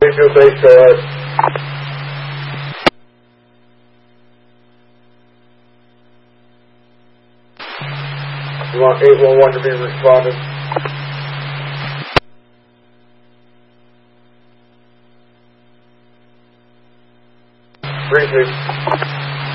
Springfield base, go ahead. You want 811 to be responded? Briefly.